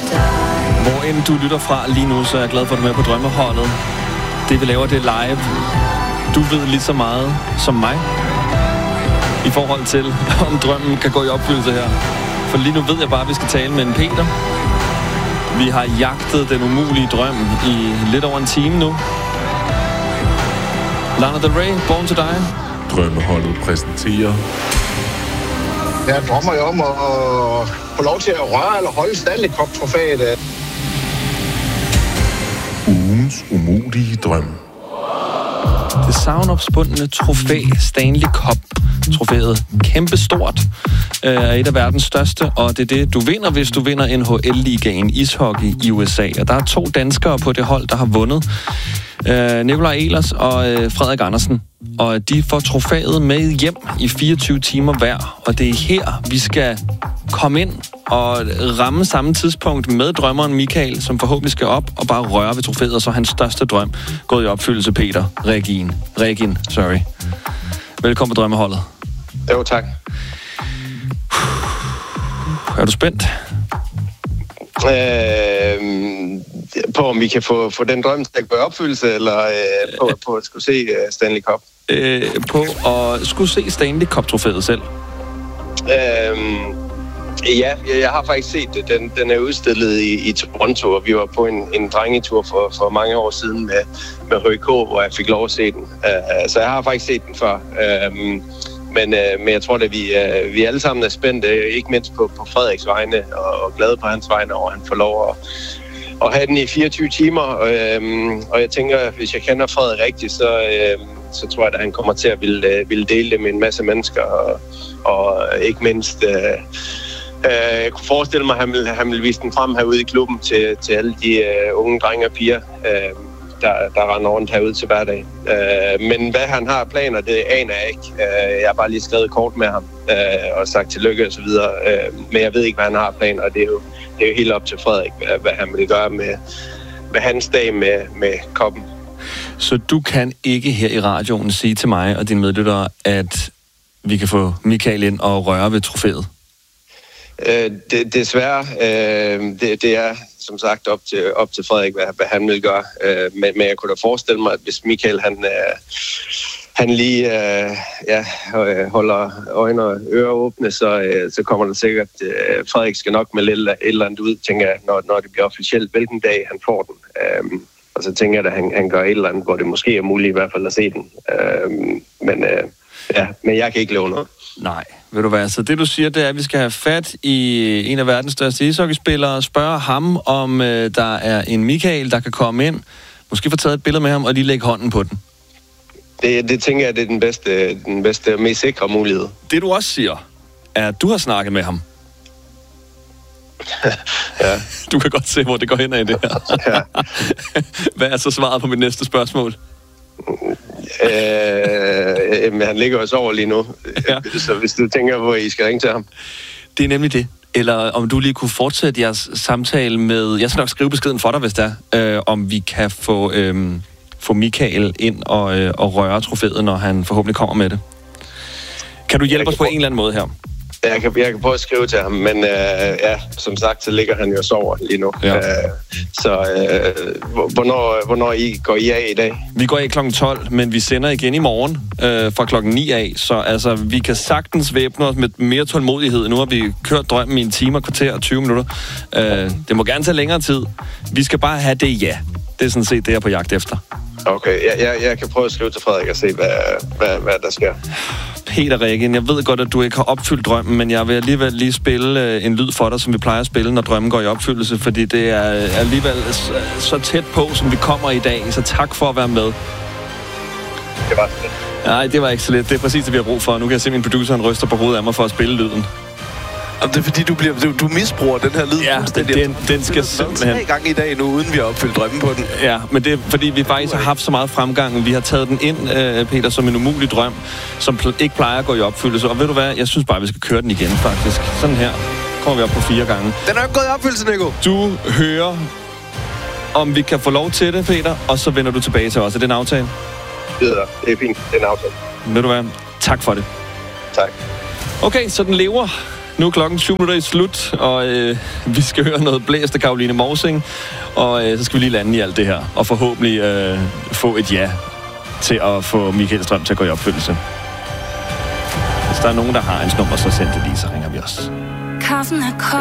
Hvor end du lytter fra lige nu, så er jeg glad for, at du er med på Drømmeholdet. Det vi laver, det er live. Du ved lige så meget som mig i forhold til, om drømmen kan gå i opfyldelse her. For lige nu ved jeg bare, at vi skal tale med en Peter. Vi har jagtet den umulige drøm i lidt over en time nu. Lana Del Rey, Born to Die. Drømmeholdet præsenterer. Jeg drømmer jo om at få lov til at røre eller holde Stanley Cup-trofæet. Ugens umulige drøm. Det savnomspundne trofæ, Stanley Cup-trofæet, kæmpestort, er et af verdens største, og det er det, du vinder, hvis du vinder NHL-ligaen ishockey i USA. Og der er 2 danskere på det hold, der har vundet. Nikolaj Ehlers og Frederik Andersen. Og de får trofæet med hjem i 24 timer hver. Og det er her, vi skal komme ind og ramme samme tidspunkt med drømmeren Michael, som forhåbentlig skal op og bare røre ved trofæet, og så hans største drøm gået i opfyldelse, Peter Regin. Velkommen på Drømmeholdet. Jo, tak. Er du spændt? På om vi kan få den drøm til at gå i opfyldelse, eller på at skulle se Stanley Cup? På at skulle se Stanley Cup-trofæet selv. Ja, jeg har faktisk set det. Den er udstillet i Toronto, og vi var på en drengetur for mange år siden med HK, hvor jeg fik lov at se den. Så jeg har faktisk set den før. Men jeg tror, at vi alle sammen er spændte, ikke mindst på Frederiks vegne, og glade på hans vegne, og han får lov at have den i 24 timer. Og jeg tænker, at hvis jeg kender Frederik rigtigt, så tror jeg, at han kommer til at ville dele det med en masse mennesker, og ikke mindst... Jeg kunne forestille mig, at han ville vise den frem herude i klubben til alle de unge drenge og piger, der render rundt herude til hverdag. Men hvad han har planer, det aner jeg ikke. Jeg har bare lige skrevet kort med ham og sagt tillykke og så videre. Men jeg ved ikke, hvad han har planer, og det er jo helt op til Frederik, hvad han vil gøre med hans dag med koppen. Så du kan ikke her i radioen sige til mig og dine medlyttere, at vi kan få Michael ind og røre ved trofæet? Desværre, det er som sagt op til Frederik, hvad han vil gøre. Men jeg kunne da forestille mig, at hvis Michael han lige holder øjne og ører åbne, så kommer der sikkert... Frederik skal nok med et eller andet ud, tænker jeg, når det bliver officielt, hvilken dag han får den. Og så tænker jeg, at han gør et eller andet, hvor det måske er muligt i hvert fald at se den. Men jeg kan ikke love noget. Nej, ved du hvad, så det du siger, det er, at vi skal have fat i en af verdens største ishockeyspillere, spørge ham, om der er en Michael, der kan komme ind, måske få taget et billede med ham, og lige lægge hånden på den. Det tænker jeg, det er den bedste og mest sikre mulighed. Det du også siger, er, at du har snakket med ham. Ja. Du kan godt se, hvor det går hen af det her. Ja. Hvad er så svaret på mit næste spørgsmål? Men han ligger også over lige nu. Ja. Så hvis du tænker, hvor I skal ringe til ham. Det er nemlig det. Eller om du lige kunne fortsætte jeres samtale med... Jeg skal nok skrive beskeden for dig, hvis det er. Om vi kan få Michael ind og røre trofæet, når han forhåbentlig kommer med det. Kan du hjælpe os på en eller anden måde her? Jeg kan prøve at skrive til ham, men som sagt, så ligger han jo og sover lige nu. Ja. Hvornår går I af i dag? Vi går af kl. 12, men vi sender igen i morgen fra kl. 9 af. Så altså, vi kan sagtens væbne os med mere tålmodighed. Nu har vi kørt drømmen i en time og kvarter og 20 minutter. Det må gerne tage længere tid. Vi skal bare have det ja. Det er sådan set det, jeg er på jagt efter. Okay, jeg kan prøve at skrive til Frederik og se, hvad der sker. Peter Regin, jeg ved godt, at du ikke har opfyldt drømmen, men jeg vil alligevel lige spille en lyd for dig, som vi plejer at spille, når drømmen går i opfyldelse, fordi det er alligevel så tæt på, som vi kommer i dag. Så tak for at være med. Det var så lidt. Nej, det var ikke så lidt. Det er præcis det, vi har brug for. Nu kan jeg se, min producer han ryster på hovedet af mig for at spille lyden. Det er fordi, du misbruger den her lyd. Ja, den skal simpelthen... 3 gange i dag nu, uden vi har opfyldt drømmen på den. Ja, men det er fordi, vi faktisk har haft så meget fremgang. Vi har taget den ind, Peter, som en umulig drøm, som ikke plejer at gå i opfyldelse. Og ved du hvad? Jeg synes bare, vi skal køre den igen, faktisk. Sådan her kommer vi op på 4 gange. Den er jo gået i opfyldelse, Nico. Du hører, om vi kan få lov til det, Peter, og så vender du tilbage til os. Er det en aftale? Det er fint. Det er en aftale. Ved du hvad? Tak for det. Tak. Okay, så den lever. Nu er klokken 7 minutter i slut, og vi skal høre noget blæst af Caroline Morsing, og så skal vi lige lande i alt det her, og forhåbentlig få et ja til at få Michael Strøm til at gå i opfyldelse. Hvis der er nogen, der har hans nummer, så send det lige, så ringer vi også. Kaffen er kold.